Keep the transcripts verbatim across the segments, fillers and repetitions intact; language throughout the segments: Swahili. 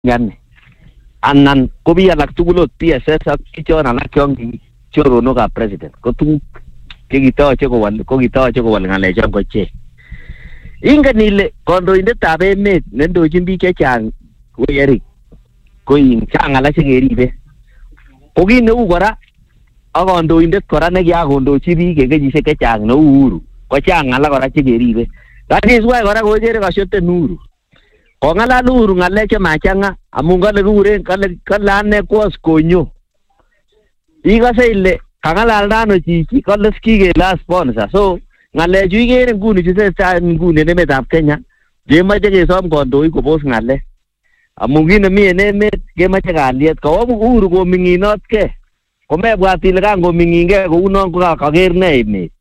yani anan ko bi alak tugul ot P S S ak kichon alak yon choronokab president ko tuguk chekitoche kowal ko kitoche kowal ng'alechon koche. Ingen ile kandoindetab emet nendochin biik chechang wei Eric ko in chang alak chekeribe. Ko kit neu kora ak kandoindet kora nekiakondochi biik en kenyisiek chechang neu Uhuru ko chang alak kora chekeribe. Lakini swai kora kochere kashote Uhuru. Kong'alal Uhuru ng'alek chemachang'a amun kale kuren kale kale ane kwas konyo. Ikose ile kang'alalda ano chichi kale kikele sponsor. So ng'alechu ikere nguni chetesetai nguni en emetab Kenya kemoche kesom kandoik kobos ng'alek. Amun kit nemi en emet kemoche kalyet. Kawo Uhuru koming'inotkei. Komebwat ile kan koming'ingei kounon kokaker ne emet.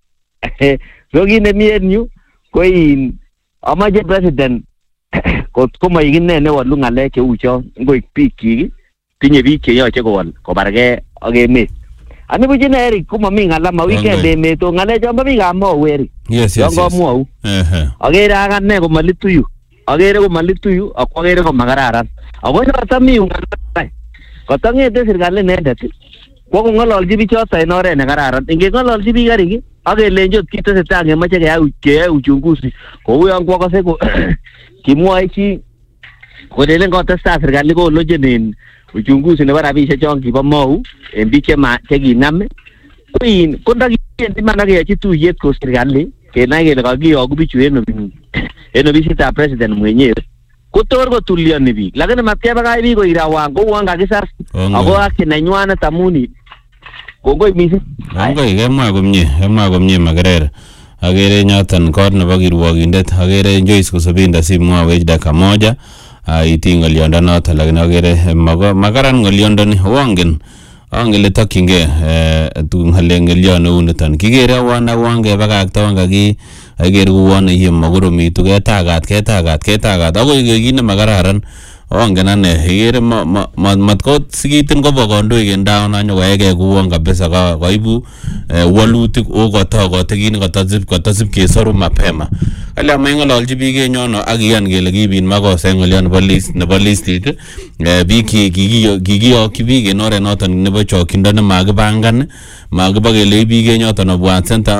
So kit nemi en yu ko in amache president kot komoik ine newalu ng'alek cheu chon ngoik biikchik tinye biik cheyoche kowal kobargei ak emet. Anibuch ine Eric komomi ng'ala ma weekend emet o ng'alechon bo biikab Mau Eric. Yes, yes, yon komwou akere akane komalituyu akere komalituyu ak akere komakararan ako nyoto mi ng'alek kotong'ete serikali inendet kwo kong'ololchi bichoto en oret nekararan. Ingeng'ololchi biik Eric ak kelenjot kitesetai kemoche keyai uchunguzi kou yon kwakose kimwoe chi kolelen kotestai serikali kolonjen en uchunguzi nebo rabisiek chon kibo Mau en biik chekinam koin kondakibendi man akeyochi tuyet ko serikali kenai kele kakiyoku bichu en en ofisitab president mwenyewe kotor kotulioni biik, lakini matkebakach biik koik rawang kouon kakisas ako haki nenywanet amun kongoi missing. Kongoi kemwa komie, kemwa komie Makerere. Akere nyoton kot nebo kirwokindet, akere Joyce Kosopinda simwawech dakika moja iti ng'oliondonoton, lakini akere makaran ng'oliondoni wangen angen le tokyingei ng'alek ng'olion neu niton. Kikere awon awon kebakakta wan kaki akere kouon iye makoromitu ketagat ketagat ketagat akoi kit nemakararan ongen ane ikere matkot sikitin kobo kandoik en down anyokoeke kouon kabisa kaibu walutik o kotokote kit nekotosip kesoru mapema. Kale ameng'ololchi biik en yono ak iyan kele kibit makosa en ng'olion nebo list nebo listit biik kikiyokyi biik en oret noton nebo chokyindo nemakipangan makiba kele biik en yoton obwan center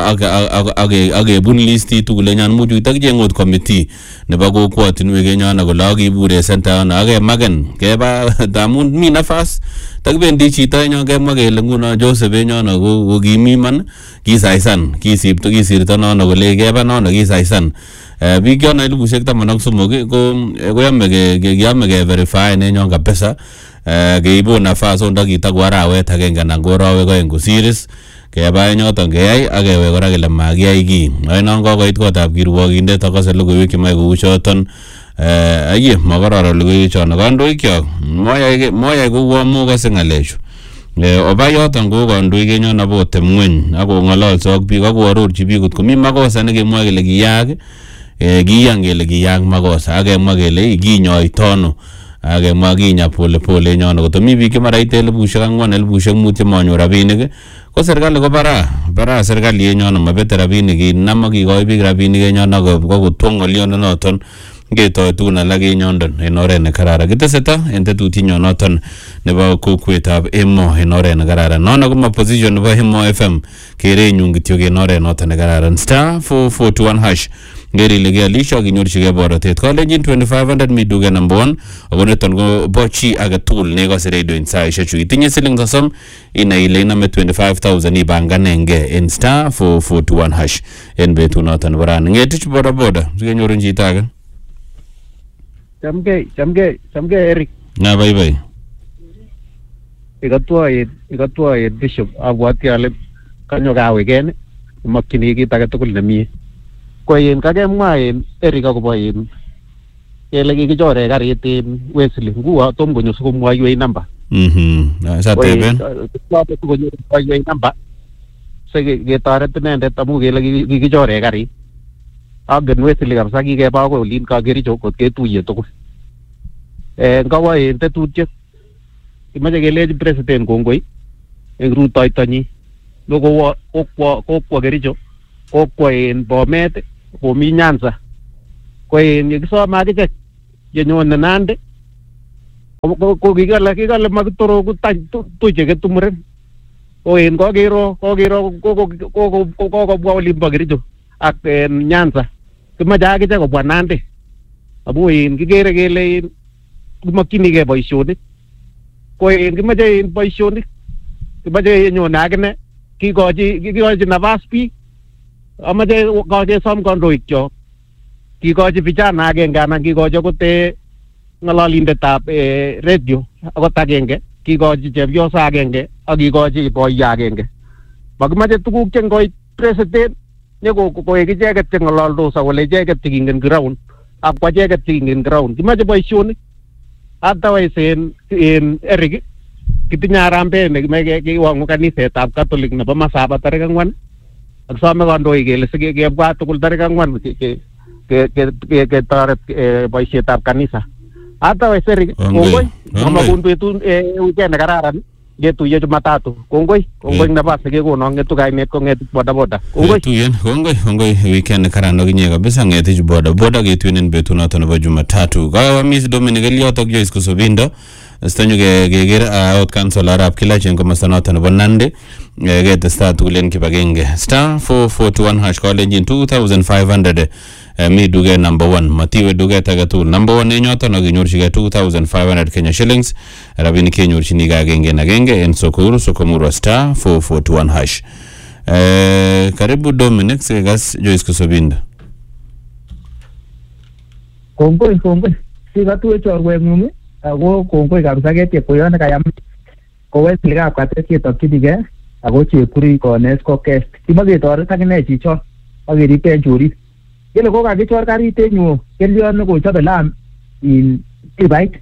ak kebun listit tugul en yon much itakicheng ot committee nebo kokwotinwek en yono kole akibur en center yono akemaken keba amun mi nafas takibendi chito en yon kemwa kele nguno Joseph en yono ko kimi man kisaisan kisipto kisirto nono kole keba nono kisaisan biik yono elibushek taman ak somok ko koyome keyome ke verify en yon kabisa keibu nafas onda kitaku arawet agenge anan ko arawek oeng kosiris keba en yoton keyai ak kewe kora kele makiyai kiy. Ainon kokoit kotab kirwokindet akose logoiwek chemoe kou choton aye makororon logoiwek chono. Kandoikyok moyai kouon mokose ng'alechu. Oba yoton ko kandoik en yono botem ng'weny ak kong'ololso ak biik ak koarorchi biik kot komi makosa nekemwoe kele kiyaak kiyan kele kiyaak makosa ak kemwa kele kinyoitono ak kemwa kinya pole pole en yono kotomi biik chemara ite elibushek ang'wan elibushek mut chemanyor rabinik ko serikali ko bara bara serikali en yono mabete rabinik kinam ak kikoi biik rabinik en yono ko kotwo ng'oliondonoton ketoi tugun alak en yondon en oret nekararan. Kiteseta en tetutienyon noton nebo kokwetab Emo en oret nekararan. Nono ko ma position nebo Emo F M kerenyun kityo en oret noton nekararan. Star four four two one hash ngeri ile kealisho kinyorchigei borotet kolenjin twenty-five hundred mi duket number one ako niton ko bo chi age tugul nekose radio en saishek chu itinye siling sosom inai ile inome twenty-five thousand ibanganengei en star four four two one hash en betunoton nebo rani. Ngetich boda boda sikenyorun chito age. Chamgei, chamgei, chamgei Eric. Na bye bye. Ikotwoet, ikotwoet Bishop abwati ale kanyo kaweken mokyini kit age tugul nemie. Ko en kakemwa en Eric akobo en kele kikichore karit en Wesley nguo tom konyo sikomwoiwech namba. Mhm. Sateben. Komwoiwech namba siketoret inendet amu kele kikichore karit. Angen Wesley kabisa kikeba akoi olin Kagericho kot ketuiye tugul. Eh ngawa en tetutiet kimache kelechi president kongoi en rutoitonyi lokowo kokwo kokwo Kericho kokwo en Bomet komi Nyanza ko en yekisom akichek yenyone Nandi ko kikale kikale makitoro kutany tuche ketumuren o en kokero kokero kokobwa olimbo Kericho ak Nyanza kimache akiche kobwa Nandi amu in kikere kele kimakchinigei boisionik ko in kimache boisionik kimache nyone akine kikochi kikochi nafas biik amache kakesom kandoikchok kikochi vijana agenge anan kikochi akot ng'ololindetab radio akot agenge kikochi chepyosa agenge ak kikochi boiyo agenge makimache tuguk che ngoit president nyokoek icheket che ng'ololdos akole icheket chekingen ground ak kwa icheket chekingen ground kimache boisionik otherwise en en Eric kitinye harambee nekimache kiwang'u kanisetab Catholic nebo Masaba tarik ang'wan ak some kandoik kele sikebwa tugul tarik ang'wan ketoret boisietab kanisa otherwise Eric kongoi amakun betut weekend nekararan ketuye Jumatatu kongoi kongoi nafas nekekonon ng'etu kainet ko ng'etich boda boda kongoi tuyen kongoi kongoi weekend nekaran okinye kabisa ng'etich boda boda ketuyen betunoto nebo Jumatatu kawamis Dominic Eliot ak Joyce Kusobindo stanyu keker out council arab kila chen komosta noto nebo Nandi ketestai tugul en kibagenge star four forty one hash college two thousand five hundred mi duge number one matiwe duge taga tugul number one enyoto naginyorchige two thousand five hundred Kenya shillings rabini kenyorchini ga genge na genge en sokuru sokomuru star four forty one hash eh karibu Dominic segas Joyce Kusobindo kongoi kongoi sikatuwe chorwe ngumi ako kongoi kabisa ketie koyone kayam kowe silika katet ketokchinige ako chekuri kones ko guest kimagetoret akine chichon akeribe chorit kele ko kakichor karit en yu kelion nekochobe lam in Kibait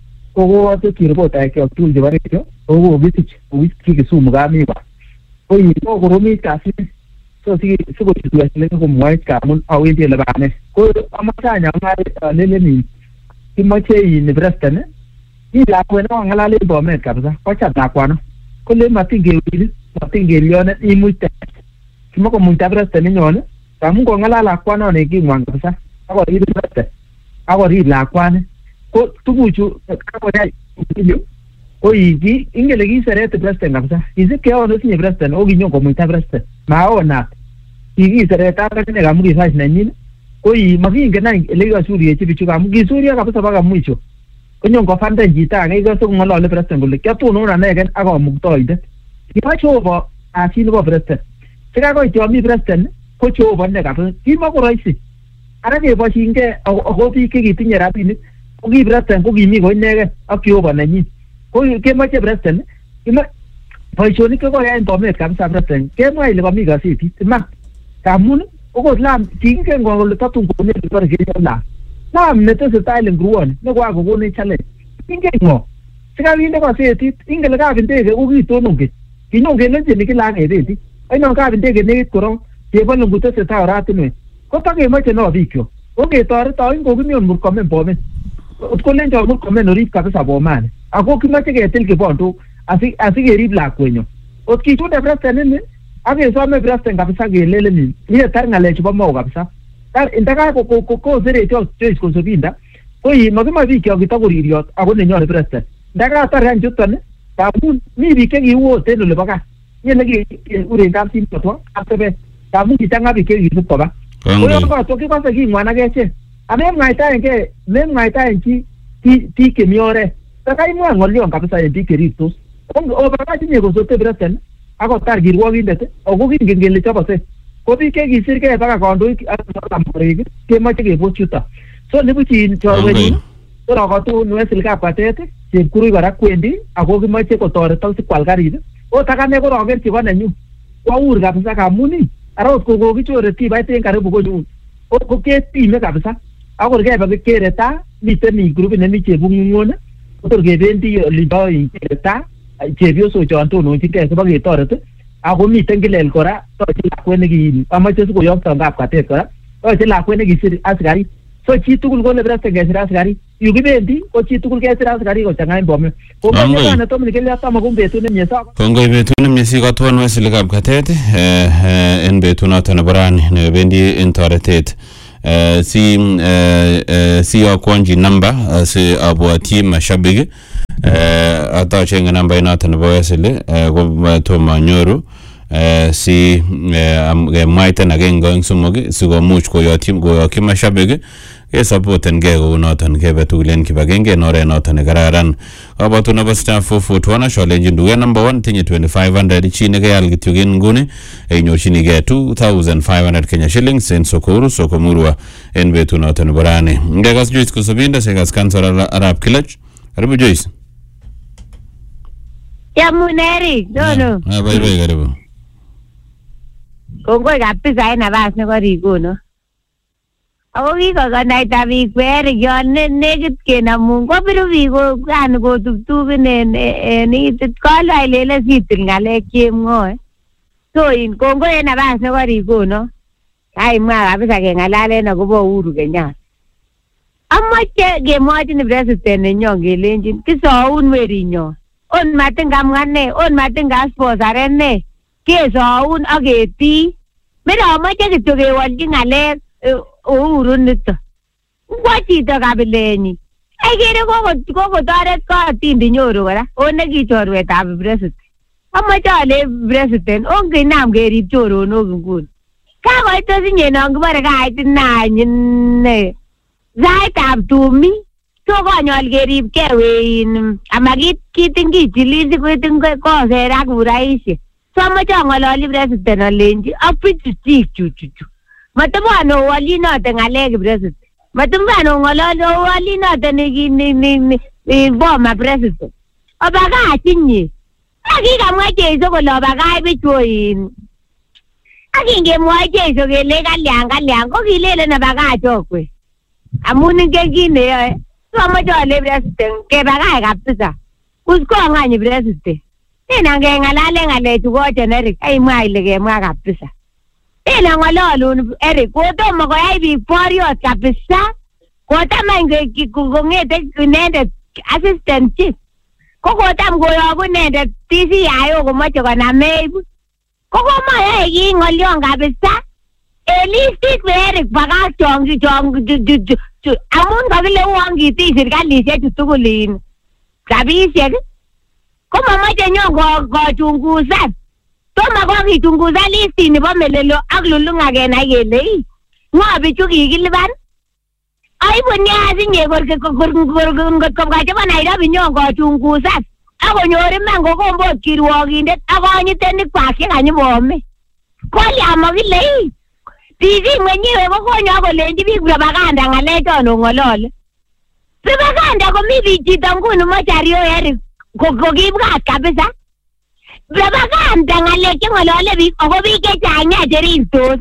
ko ko kiripota ke tugul chebo radio ko visich wiki Kisumu kamiba ko yito koromit kasi so si siko chituesle ko mwait kamun awendi lebane ko amatanya ngare leleni kimache in Preston ni la kwena ngalale bomet kabisa ko chata kwana ko le matinge wili matinge lione imuite kimako muita Preston nyone kamun ko ngalala kwana ne kingwang kabisa ako ri Preston ako ri la kwana ko tuguchu ko dai ko yiki ingele kiseret Preston kabisa izike ono sinye Preston oginyo ko muita Preston maona iki sereta kane kamuki size na nyine ko yi makinge na ile kasuri yechi bichu kamuki suri kabisa baka mwisho konyo ko fanda jita ngai so ngolole Preston kole kyatu no na negen ako muktoide kipacho bo asini bo Preston sika ko itomi Preston ko chobo ne kabisa kima ko raisi ara ke bo shinge ako bi ke kitinye rabinik ko ki Preston ko kimi ko inege ak yobo na nyi ko ke mache Preston ima boishonik ko ya en bomet kabisa Preston ke mwa ile komi gasiti ma kamun ko lam tinge ngol tatun ko ne par ke la lam ne te style ngruon ne kwa ko ne challenge tinge ngo sika winde ko seti ingele ka bindege u ki to nunge kinonge ne ni kila ngeti ai non ka bindege ne ko ke bo lungu te ta ora tinu ko ta ke ma che no bikyo o ke tor ta ingo ki mion mur komen bomen ko len jo mur komen ori ka sa bo man ako ki ma che ke tel ke bondu asi asi ke ri bla kwenyo o ki to de Preston ne age so me Preston kabisa ke lele ni ni tar ngale chupa mo kabisa tar indaka ko ko ko zere to Joyce Kusobinda ko yi no ma bi ke kitaguri riot ako ne nyore Preston ndaka tar han juton kamun mi bi ke giwo te le baka ni ne ki ure ngam tin to atebe kamun kitanga bi ke gi to ba ko ko to ki ko se gi mwana ke che ame ngaita nke me ngaita nki ti ti ke miore takai mo ngolio kabisa en ti ke ritos o ba ti ne ko so te Preston ako tar girwoginde o ko kingen gele chapase ko bi ke gisir ke baka kondo ak amrege ke ma ke bochuta so ne buchi chorweni to ro ko tu no esil ka patete se kuru bara kwendi ako ki ma che ko tore to kwal garid o takane ko roger ti bana nyu ko ur ga pisa ka muni aro ko ko ki chore ti ba ten kare bu ko nyu o ko ke ti me ka pisa ako ke ba ke reta ni te ni group ne ni che bu ngona to ke bendi li ba i reta chebio so chanto no tike so bagi toret ako mi tengilel kora to la kwene gi amache ko yok tanga apkate kora to la kwene gi sir asgari so chi tugul go le braste ge sir asgari yugi bendi ko chi tugul ge sir asgari ko changa imbome ko ma na to mi kele ata magum betu ne myesa kongo betu ne myesi ko ton wesile gab katete eh en betu na tan barani ne bendi en toretet si si akwanji namba si abwati mashabige eh atachenge namba inoto nebo Wesley eh ko toma nyoru eh si mwaiten agenge eng somok sikomuch koyotyi koyokyi mashabik ke supporten ge ko noton kebe tugulen kibagenge en oret noton ne kararan abatu nebo star four four two na shole jindu number one tinye twenty-five hundred chine ke al kityo gen nguni e nyoshini ge two thousand five hundred Kenya shillings en Sokuru Sokomurwa en betu noton borane ngegas Joyce kusubinda segas kansara Arab Kilach Karibu Joyce. Ya muneri dono Ah bye bye karibu. Kongoi kabisa ina bas ne korikono. Ako kikokonaita biik Eric yon nekit kenamun kobiru biik yani kotubtubin en itit koloi lele sitil ng'alek chemwoe. So in kongoi en nabas nekorikono kaimwa kabisa keng'alalen akobo Uhuru Kenyatta. Amoche kemwochin president nenyon kelenjin kisoun werinyon. On matin kamwane, on matin kasposaren ne. Kesoun ak ketii. Mira amoche kityo kewolchi ng'alek Uhuru nito. Ngwa chito kabilenyi. Ekere kokotoret kotindi nyoru kora. O nekichorwetab president. Amoche ale president ongenam kerib choronok nguni. Kakoit osinye non kibore kait nany ne. Saitab tumi. So konyol keribke wein amakit kitin kichilisi kuitin koser ak uraishek. So amoche ang'ololi president alenji ak bichu chik chuchuchu. Matubane owolinote ng'alek president. Matubane ong'ololi owolinote ni boma president. Obakach inye. Akikamwa Jeiso kole obakach bichu in. Akingemwoi Jeiso kele kalyan kalyan ko kilele nebakach okwe. Amun ingen kit neyoe. So amoche ale president kebakach kabisa. Uskong'any president. Ina ngeng'alale ng'alechu ko generic aimwa ile kemwa kabisa. Ina ng'ololun Eric kotomo koyai biik boriot kabisa. Kotamany kong'ete inendet assistant chief. Ko kotam koyoku inendet T C I O komoche konam Meibu. Ko komoyoe kii ng'olyon kabisa. Elistik Eric bakach chongi chongi amun kakile uon kiti serikalishechu tugul in rabisiek. Ko mamache nyon kochungusan. Toma kokichungusan listit nebo melelo ak lulung'a kenai kele ii ng'o bichu kikilipan. Aibu nia asinye kobwa chebo Nairobi nyon kochungusan akonyor iman kokombot kirwokindet ak konyitenikwak chekanyibome. Kolya mokile ii T V mwenyewe kokonyo kolenji biik propaganda ng'alechon ong'olole. Propaganda komi biik chito nguni mochario Eric kokibwat kabisa. Propaganda ng'alek cheng'olole biik ako biik chechang nya cherirtos.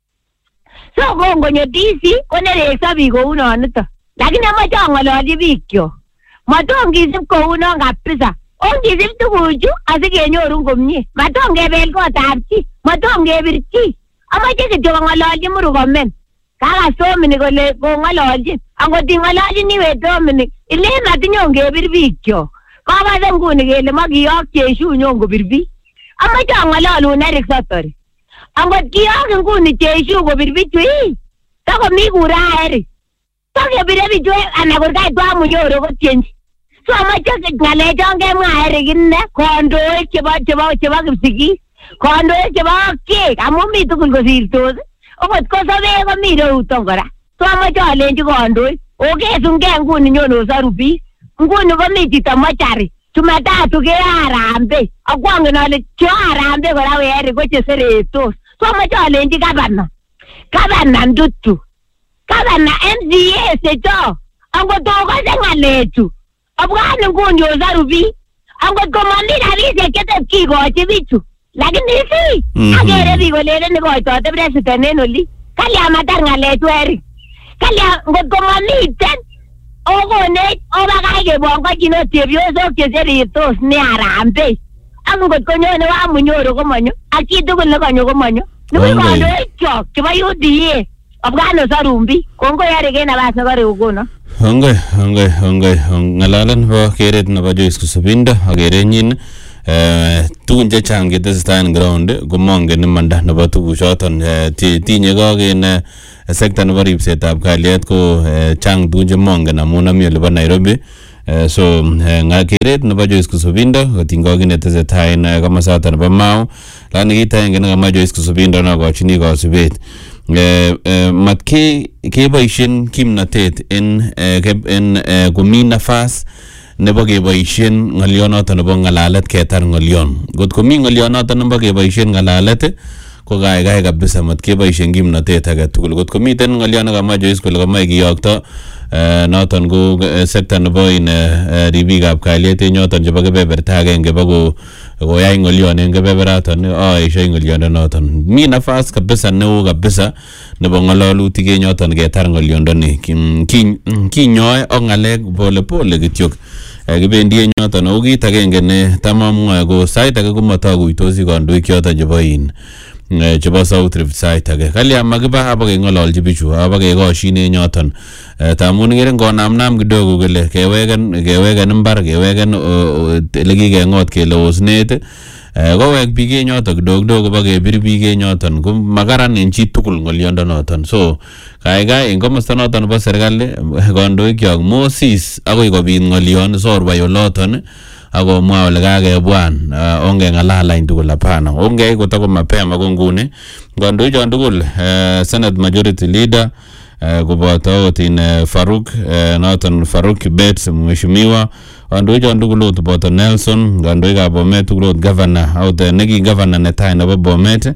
So kongonyo D C konerekso biik kounonito. Lakini amoche ang'ololchi biikchok. Matongisiib kounon kabisa. Ongisib tuguchu asikenyorun komie. Matongebel kotab chi. Matongebir chi. Amoche kityo kong'ololchi Murkomen. Kakasomini kole kong'ololchi. Angot ing'ololchini iwe Dominic, ile matinyon kebir biikchok. Kakase nguni kele makiyok Cheshu nyon kobir biik. Amoche ang'ololun Eric Sotori. Angot kiyok nguni Cheshu kobir bichu ii. Takomi kura Eric. Takebire bichu ana kurkai twa Munyoro kotienchi. So amoche ng'alechon kemwa Eric inne kondoik chebo chebo chebo Kipsigis. Kondoik chebo kek amun mi tugul kosirtos. Okot kosobek komi reuton kora. So amoche alenji kondoik okesungei nguni nyon osoru biik. Nguni komi chito mochari. Jumatatu ke Harambee. Akwongen ale cho Harambee kora we Eric ko cheseretos. So amoche alenji gavana. Gavana Ndutu. Gavana M C A secho. Angot okose ng'alechu. Abwani nguni osoru biik. Angot komami rabisiek chetep kikochi bichu. Lakini si akere biik kolele nikoitote president en oli. Kalya matar ng'alechu Eric. Kalya ngot komamiten okonech obakach kebongonchin ot chepyosok cheserirtos ne Harambee. Ak ngot konyone wa Munyoro komonyo ak chitugul nekonyo komonyo. Nibuch kandoikchok chebo U D A obwan osorun biik. Kongoi Eric en nabas nekore kokono. Hongoi, hongoi, hongoi. Ng'alalet nebo keret nebo Joyce Kusubinda ak kerenyin tugun chechang chetesetai en ground komongen imanda nebo tuguchoton tinye koken sekta nebo ripsetab kalyet ko chang tugun chemongen amun ami olibo Nairobi so ngakeret nebo Joyce Kusubindo kotingo kit netesetai en komosaton nebo Mau lani kitaenge nekama Joyce Kusubindo nokochini kosubet mat keboisien kimnatet en en komi nafas nebo keboisien ng'olionoton nebo ng'alalet ketar ng'olion. Got komi ng'olionoton nebo keboisien ng'alalet ko gaigai kabisa mat keboisien kimnatet age tugul. Got komiten ng'olion nekama Joyce kole kamae kiyokto noton ko sekta nebo in ribikab kalyet en yoton chebo kebeberta agenge bako koyai ng'olion en kebeberaton aeshoi ng'oliondonoton. Mi nafas kabisa neo kabisa nebo ng'ololutik en yoton ketar ng'oliondoni. Kinyoe ak ng'alek pole pole kityok kibendi en yoton ako kit agenge ne tamamwae ko sait age komatakuitosi kandoik yoton chebo in chebo South Rift site age kalya makiba abake ngololji bichu abake koshin en yoton tamun ngere ngonamnam kidogo kele keweken keweken mbar keweken lekikengot kele osnet kowek biik en yoton kidogo kidogo bakebir biik en yoton ko makaran en chi tugul ngoliondonoton. So kaikai en komosta noton nebo serikali kandoik yok Moses akoi kobit ngolion sorwai oloton akomwa ole kakebwan onge ng'alala tugul hapana onge kotako mapema ko nguni kandoik chon tugul Senate Majority Leader koboto otin Faruk noton Faruk Kibet mheshimiwa kandoik chon tugul ot boto Nelson kandoikab Bomet tugul ot governor out neki governor netai nebo Bomet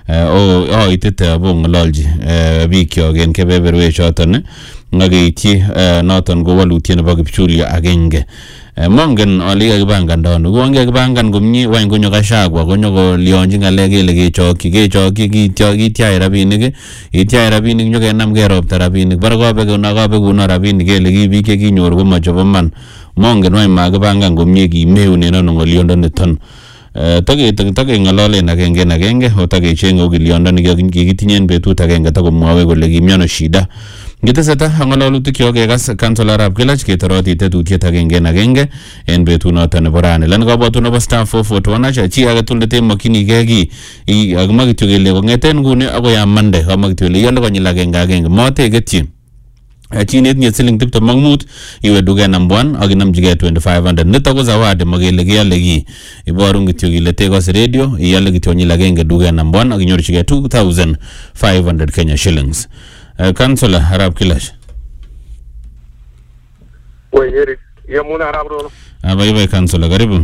o oitite abo ng'ololji bikyok en kebeberwek choton ngakeityi noton ko walutiet nebo Kipchulyo agenge. Mongen ole kakibangandano ko onge kibangan komie wany konyo Gachagua konyo kolionji ng'alek kele kechokyi kechokyi kityo kityai rabinik kityai rabinik nyokenam keropta rabinik bar kobekuno kobekuno rabinik kele ki biik chekinyor komochobo man. Mongen wany makibangan komie kimeunen ano ng'oliondoniton. Tage tage ng'alolen agenge agenge otakechenge okiliondoni kikitinyen betut agenge takomwowe kole kimiono shida. Ngiteseta ng'ololutik kyok kekas kansolarab Kilach ketoroti tetutiet agenge agenge en betunoton nebo rani. Lan kabwatu nebo star four forty-one acha chi age tugul netemokyinigei ki akimwa kityo kele kong'eten nguni akoi amande kamwa kityo kele iyole konyil agenge agenge moteketyi chi netinye siling tiptem ak mut iwe duket number one ak inamchigei twenty-five hundred. Nito ko zawadi makele kiyole ki iboru kityo kile tekos radio iyole kityo konyil agenge duket number one ak inyorchigei two thousand five hundred Kenya shillings. Councillor Arap Kilach. Weyeri, yamuna Arap Rono. Aba ibe councillor karibu.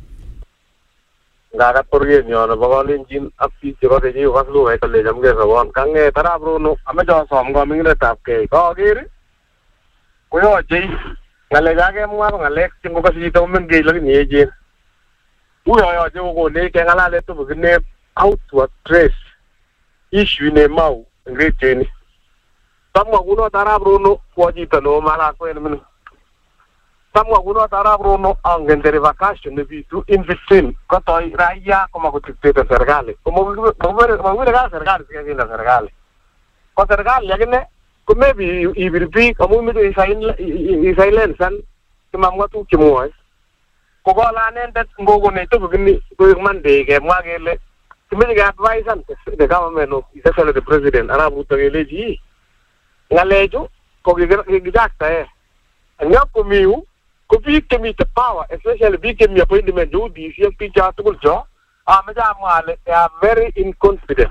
Ngakat poryen yon nebo kalenjin ak biik chebo kenyi kas lugait kole chamgei sobon. Kang'et Arap Rono ameche asom koming'indetab kei. Kaker koyochei ng'alek kakemwa ko ng'alek chengokose chito komengech lakini echen. Uyo yoche kokonech keng'alale tupikine how to address issue ne Mau eng reteni. Tamwa kunot Arap Rono kwa chito neo malakwet mining. Tamwa kunot Arap Rono angen repercussion nebitu in between kotoi raia komakotibtete serikali. Komawire ka serikali sikekinde serikali. Ko serikali akine ko maybe ibir biik amu imeche isilensan simamwa tuguk chemwoe. Ko kola anendet ngokonech tupikini koek Monday kemwa kele kimeche keadvisan the government of His Excellency the President Arap Ruto kelechi ng'alechu ko kikichaktae. Ngap komiu ko biik chemite power especially biik chemi appointment cheu D C ak biik cho tugul cho ameche amwa ale they are very inconfident.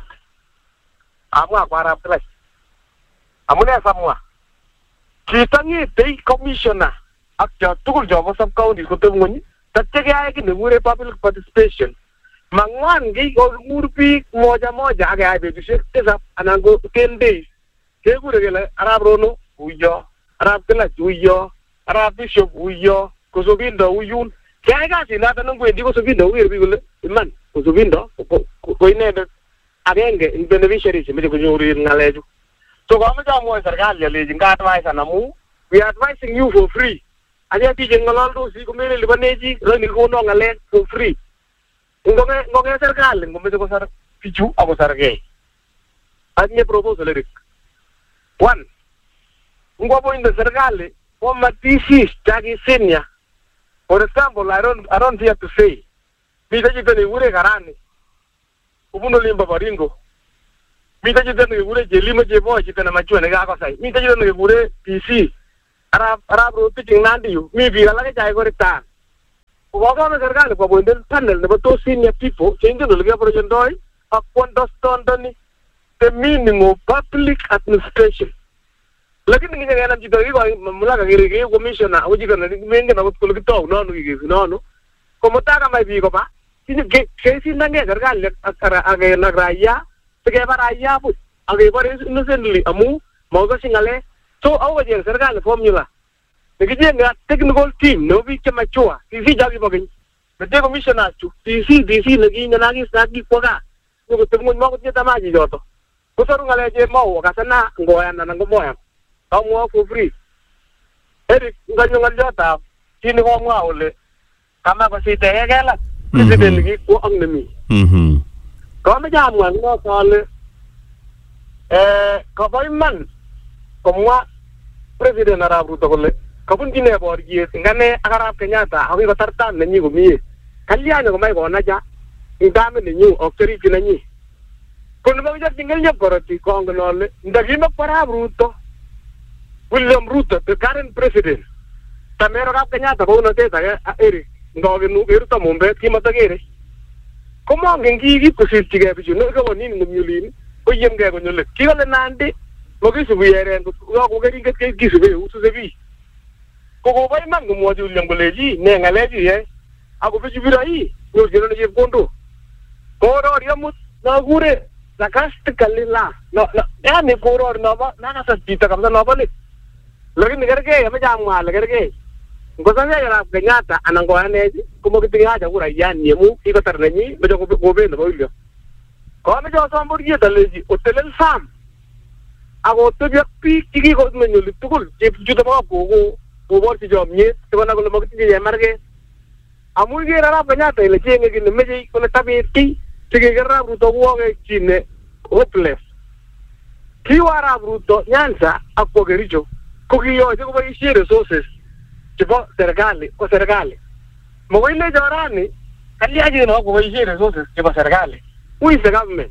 Amwa kwa Arap Kilach. Amune samwa kitang'etei commissioner ak cho tugul chobo sub counties kotebi ng'ony tatya keyai ki nekure public participation. Mang'wan kiy kokur biik moja moja ak keyai betusiek tisap anan ko ten days kekure kele Arap Rono uyo, Arap Kilach uyo, Arap Bishop uyo, Kusubindo uyun. Keyai kasit noton ngwendi Kusubindo uker biik kole iman Kusubindo ko inendet agenge in beneficiaries chemeche konyoru ng'alechu. So kameche amwoe serikali alechi nga-advisan amu we are advising you for free. Achek biik cheng'ololdosi komele lipanech chi lakini kono ng'alek for free. Ngong'e serikali ngomeche kosar bichu akosargei. Atinye proposal erik. One, ngwapointe serikali former D Cs chaki senior. For example, I don't I don't fear to say. Mite chito nekure Karani. Kubunu limba Baringo. Mite chito nekure Jelimo Cheboy chito na machua nekakosai. Mite chito nekure P C. arab arab Ruto ching nandi yu mi biik alak chai koritan kokome serikali kwa bonde panel nebo those senior people chingen ole keborojendoi ak understanding the meaning of public administration. Lakini nginye ngana chito kiko mulaka kiriki commissioner ujika na mengen akot kole kitou nono kikesi nono komotaka mai biik koba kesi nange serikali ake nak raia sikeba raia buch akebore innocently amu makokoshi ng'alek so akocheng serikali formula nekichenge technical team nebo biik chemachua D C chakibo keny mete commissioner chu D C D C nekinye nakisat kikwo gaa nyokoteb ng'ony makotinye tamaa chichoto kosoru ng'aleche mau akasana ngoyan anan ko moyan kamwa for free Eric nganyo ng'alyotab chi nekomwa ole kama kositeke kelak president kikwo ak nemi kameche amwa noto ale eh kabo iman komwa president Arap Ruto kole kabunjine boryet ngane ak Arap Kenyatta akoi kotartan nenyi komie kalyan komai konacha ingame nenyu ak cheripchi nenyi kono makichopchi ngelyep koroti kongen ale ndakimak Arap Ruto William Ruto the current president tamero Arap Kenyatta ko notet age Eric ngogenu keruto mombet kimatagere komongen ki kip kosirchigei bichu no ko nini ngumyulin koyemgei konyole kikole nandi makisubi yeren ko keringet kisube ususe bi kokobo iman komwochi William koleji ne ng'alechi ye ako bichu birai nyorchino ne chepkondo korori amut nakure sarcastically la no yani korori nobo nakasas chito kabisa nobo lit lakini kergei ameche amwa ale kergei ngosanya Arap Kenyatta anan ko aneji komokitinye haja kuraia niemu kikotar nenyi meche kobet nebo William komeche osom boriyet alechi otelel sam ako tebi ak biik chekikomenye oli tugul chepchuto bo koko koborchi chomyet sikonai kole mokitinye chemarget amu ikere Arap Kenyatta ile chenge kii nemeche kole tabet kiy sikeker Arap Ruto kowoke chi ne hopeless kiwo Arap Ruto Nyanza ak kwo Kericho ko kiyoche koboisie resources chebo serikali ko serikali makoi lecho rani kalyachi no koboisie resources chebo serikali who is the government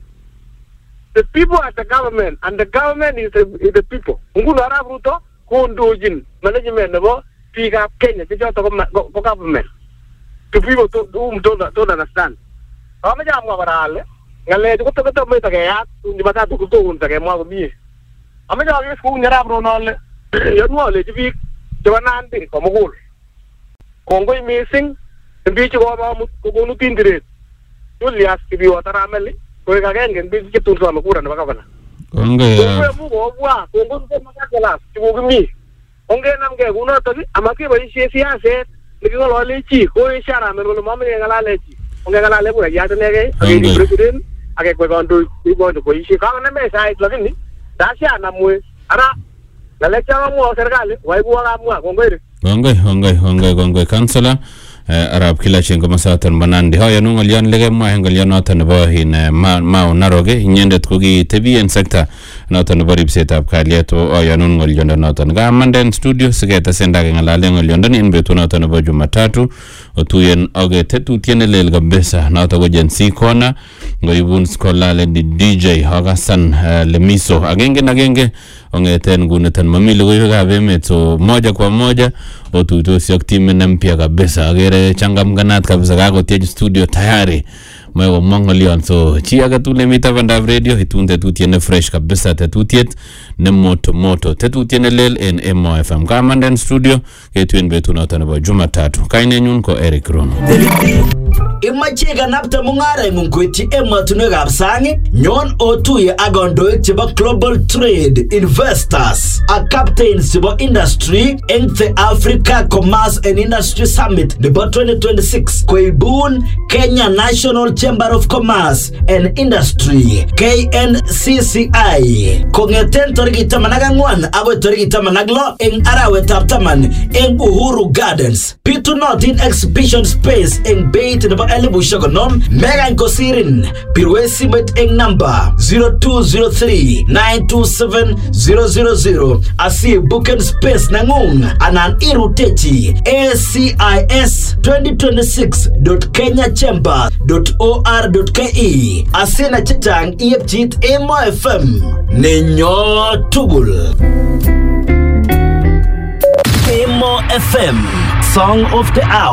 the people are the government and the government is the, is the people nguno Arap Ruto kondochin management nebo biikab Kenya chechoto ko government to people to whom don't, don't understand ameche amwa kora ale ng'alechu kotokotomo takeyat Jumatatu kotokun takemwa komie ameche akes kou Arap Ruto ale yonwo alechi biik chebo Nandi komugul kongoi mising en biik chekobo amut kokonu tindiret Julius Kibiwot Arameli koek agenge en biik chetun some kura nebo gavana kongoi mu kobwa kongoi Makakelas chekokimi ongenamgei kunotok amakeboisie siaset neking'olole chi koesio Arameli kole mamenye ng'alale chi ongeng'alale kuraiyat inegei akeri president akekwai kandoik cheikochi boisie kangoname sait lakini tashianamwe ara ng'alek chakamwa serikali waikuwa kamwa kongoi kongoi kongoi kongoi kongoi kansela Arap Kilachin komasaton Banandi hoyanu ng'olyon lekemwa en ng'olyon noton nebo in Mau Naroge inyendet ko kitebi en sekta noton nebo ripsetab kalyet hoyanun ng'olyondo noton kamanden studio siketesenda keng'alale ng'olyondo en betut noton nebo Jumatatu otuyen ak tetutiet nelel kabisa noton ko Gen Z Corner ngoibun skolale D J Hagasan Lemiso agenge agenge ongeten ngunitan mami logoiwekab emet so moja kwa moja otuitosi ak timu mpya kabisa agere changamganat kabisa kakotiech studio tayari mwe mongolion so chi age tugul nemi tabandab radio itun tetutiet ne fresh kabisa tetutiet ne moto moto tetutiet ne lel en Emo F M kamanden studio ketuen betut noton nebo Jumatatu kainenyun ko Eric Rono imache kanapta mung'areng'ung koityi emotinwekab sang nyon otuye ak kandoik chebo Global Trade Investors ak captains chebo industry eng the Africa Commerce and Industry Summit nebo twenty twenty-six koibun Kenya National Chamber of Commerce and Industry K N C C I kong'eten tarikit taman ak ang'wan agoi tarikit taman ak lo eng arawetab taman eng Uhuru Gardens bitunotin exhibition space eng beit nebo elibushek konom megany kosirin pirwe simet eng number zero two zero three nine two seven zero zero zero asi booking space nang'ung anan irutechi A C I S twenty twenty-six dot kenya chamber dot or dot ke asina chitang iepchit Emo F M nenyo tugul. Emo F M, Song of the Hour.